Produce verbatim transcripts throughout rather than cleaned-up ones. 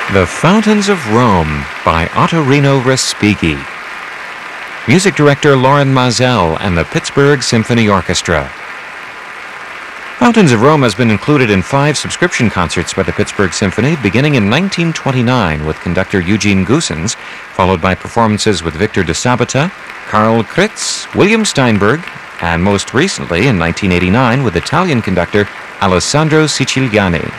The Fountains of Rome by Ottorino Respighi. Music director Loren Maazel and the Pittsburgh Symphony Orchestra. Fountains of Rome has been included in five subscription concerts by the Pittsburgh Symphony beginning in nineteen twenty-nine with conductor Eugene Goossens, followed by performances with Victor de Sabata, Karl Kritz, William Steinberg, and most recently in nineteen eighty-nine with Italian conductor Alessandro Siciliani.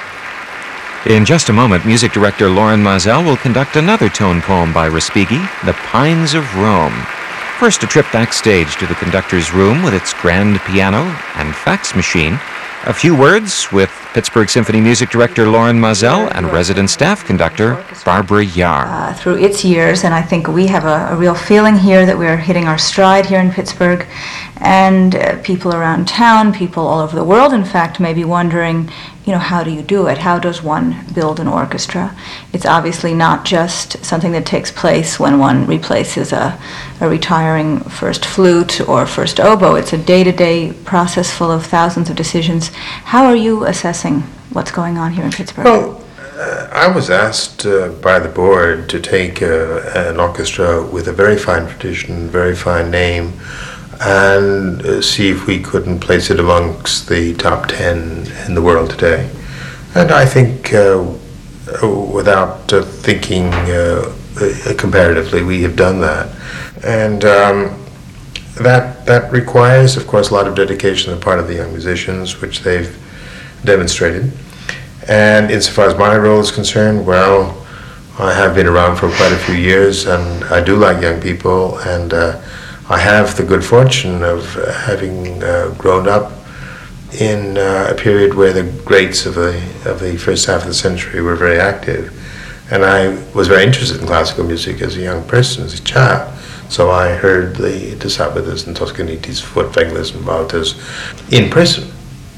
In just a moment, music director Loren Maazel will conduct another tone poem by Respighi, The Pines of Rome. First, a trip backstage to the conductor's room with its grand piano and fax machine. A few words with Pittsburgh Symphony music director Loren Maazel and resident staff conductor Barbara Yahr. Uh, through its years, and I think we have a, a real feeling here that we're hitting our stride here in Pittsburgh, and uh, people around town, people all over the world, in fact, may be wondering, you know, how do you do it? How does one build an orchestra? It's obviously not just something that takes place when one replaces a, a retiring first flute or first oboe. It's a day-to-day process full of thousands of decisions. How are you assessing what's going on here in Pittsburgh? Well, uh, I was asked uh, by the board to take uh, an orchestra with a very fine tradition, very fine name, and uh, see if we couldn't place it amongst the top ten in the world today. And I think, uh, without uh, thinking uh, uh, comparatively, we have done that. And um, that that requires, of course, a lot of dedication on the part of the young musicians, which they've demonstrated. And insofar as my role is concerned, well, I have been around for quite a few years, and I do like young people, and uh, I have the good fortune of having uh, grown up in uh, a period where the greats of the of the first half of the century were very active, and I was very interested in classical music as a young person, as a child. So I heard the De Sabatas and Toscanitis, Furtwänglers and Walters in person.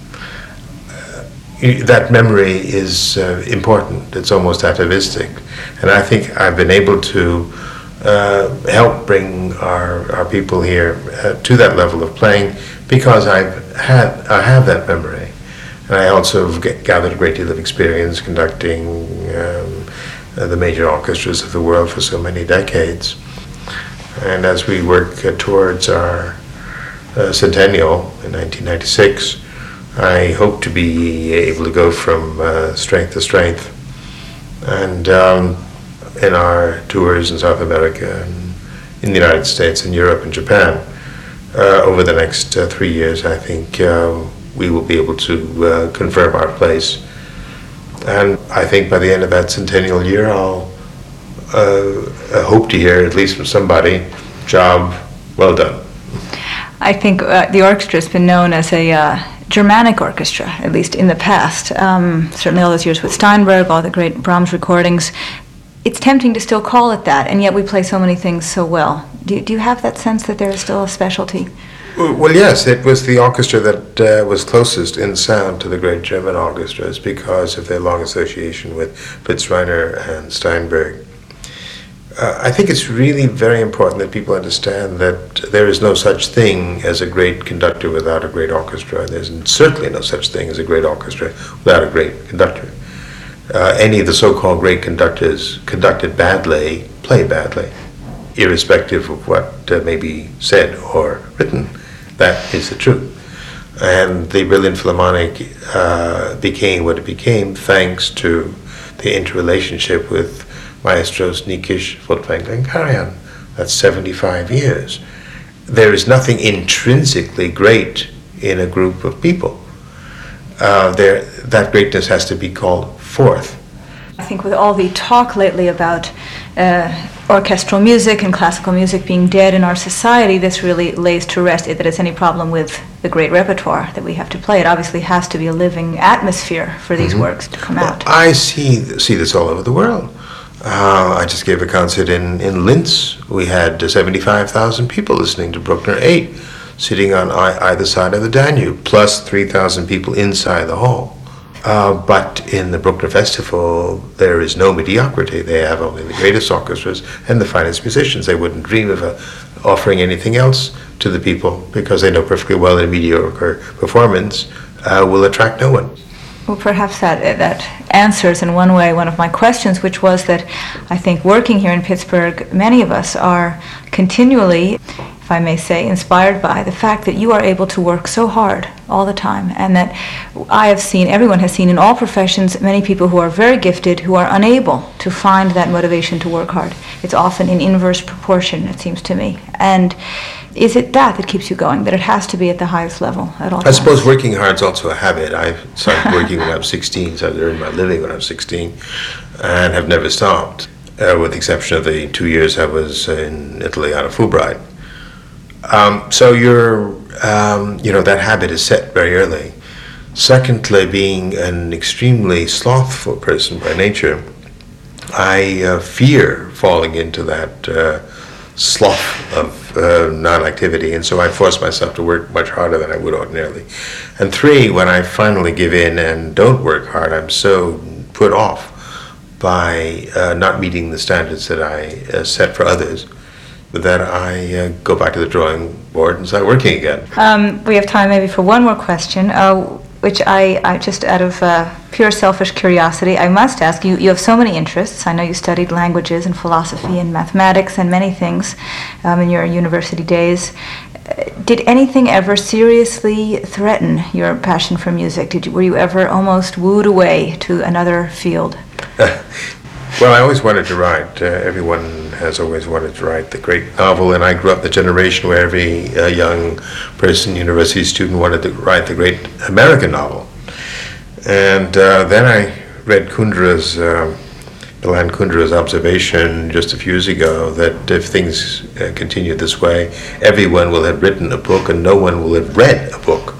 Uh, that memory is uh, important. It's almost atavistic, and I think I've been able to Uh, help bring our, our people here uh, to that level of playing because I've had I have that memory, and I also have g- gathered a great deal of experience conducting um, uh, the major orchestras of the world for so many decades. And as we work uh, towards our uh, centennial in nineteen ninety-six, I hope to be able to go from uh, strength to strength, and um, in our tours in South America and in the United States and Europe and Japan. Uh, over the next uh, three years, I think uh, we will be able to uh, confirm our place. And I think by the end of that centennial year, I'll uh, hope to hear, at least from somebody, job well done. I think uh, the orchestra has been known as a uh, Germanic orchestra, at least in the past. Um, certainly all those years with Steinberg, all the great Brahms recordings. It's tempting to still call it that, and yet we play so many things so well. Do you, do you have that sense that there is still a specialty? Well, yes, it was the orchestra that uh, was closest in sound to the great German orchestras because of their long association with Fritz Reiner and Steinberg. Uh, I think it's really very important that people understand that there is no such thing as a great conductor without a great orchestra. There's certainly no such thing as a great orchestra without a great conductor. Uh, any of the so-called great conductors conducted badly, play badly, irrespective of what uh, may be said or written. That is the truth. And the Berlin Philharmonic uh, became what it became thanks to the interrelationship with maestros Nikisch, Furtwängler, and Karajan. That's seventy-five years. There is nothing intrinsically great in a group of people. Uh, there, that greatness has to be called forth. I think with all the talk lately about uh, orchestral music and classical music being dead in our society, this really lays to rest that it's any problem with the great repertoire that we have to play. It obviously has to be a living atmosphere for these mm-hmm. works to come well, out. I see see this all over the world. Uh, I just gave a concert in, in Linz. We had uh, seventy-five thousand people listening to Bruckner eight, sitting on I- either side of the Danube, plus three thousand people inside the hall. Uh, but in the Bruckner Festival, there is no mediocrity. They have only the greatest orchestras and the finest musicians. They wouldn't dream of uh, offering anything else to the people because they know perfectly well that a mediocre performance uh, will attract no one. Well, perhaps that that answers in one way one of my questions, which was that I think working here in Pittsburgh, many of us are continually, if I may say, inspired by the fact that you are able to work so hard all the time, and that I have seen, everyone has seen in all professions, many people who are very gifted who are unable to find that motivation to work hard. It's often in inverse proportion, it seems to me. And is it that that keeps you going, that it has to be at the highest level at all I times? suppose working hard is also a habit. I started working when I was sixteen, so I earned my living when I was sixteen, and have never stopped, uh, with the exception of the two years I was in Italy on a Fulbright. Um, so you're, um, you know, that habit is set very early. Secondly, being an extremely slothful person by nature, I uh, fear falling into that uh, slough of uh, non-activity, and so I force myself to work much harder than I would ordinarily. And three, when I finally give in and don't work hard, I'm so put off by uh, not meeting the standards that I uh, set for others that I uh, go back to the drawing board and start working again. Um, we have time maybe for one more question, uh, which I, I just out of uh, pure selfish curiosity, I must ask you. You have so many interests. I know you studied languages and philosophy and mathematics and many things um, in your university days. Uh, did anything ever seriously threaten your passion for music? Did you, were you ever almost wooed away to another field? Well, I always wanted to write. Uh, everyone has always wanted to write the great novel, and I grew up in the generation where every uh, young person, university student, wanted to write the great American novel. And uh, then I read Kundera's, uh, Milan Kundera's observation just a few years ago that if things uh, continue this way, everyone will have written a book and no one will have read a book.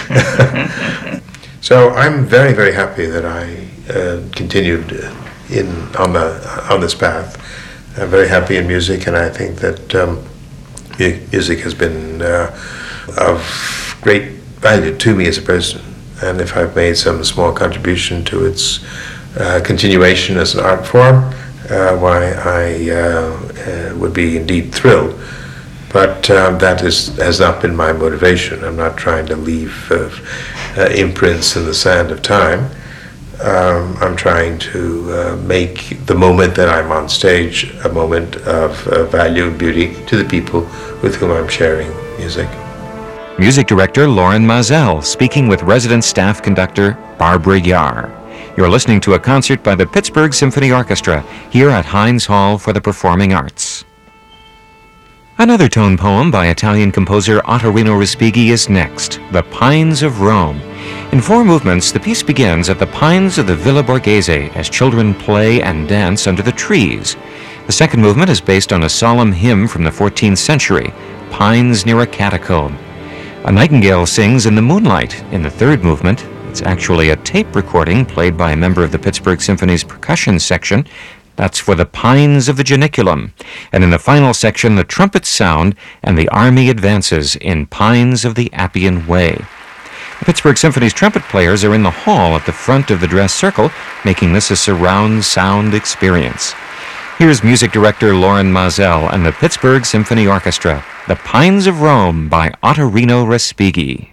So I'm very, very happy that I uh, continued uh, in on the on this path. I'm very happy in music, and I think that um, mu- music has been uh, of great value to me as a person. And if I've made some small contribution to its uh, continuation as an art form, uh, why I uh, uh, would be indeed thrilled. But um, that is has not been my motivation. I'm not trying to leave uh, uh, imprints in the sand of time. Um, I'm trying to uh, make the moment that I'm on stage a moment of uh, value and beauty to the people with whom I'm sharing music. Music director Lauren Mazel speaking with resident staff conductor Barbara Yar. You're listening to a concert by the Pittsburgh Symphony Orchestra here at Heinz Hall for the Performing Arts. Another tone poem by Italian composer Ottorino Respighi is next, The Pines of Rome. In four movements, the piece begins at the pines of the Villa Borghese as children play and dance under the trees. The second movement is based on a solemn hymn from the fourteenth century, Pines Near a Catacomb. A nightingale sings in the moonlight in the third movement. It's actually a tape recording played by a member of the Pittsburgh Symphony's percussion section. That's for the Pines of the Janiculum. And in the final section, the trumpets sound and the army advances in Pines of the Appian Way. The Pittsburgh Symphony's trumpet players are in the hall at the front of the dress circle, making this a surround sound experience. Here's music director Lauren Mazel and the Pittsburgh Symphony Orchestra, The Pines of Rome by Ottorino Respighi.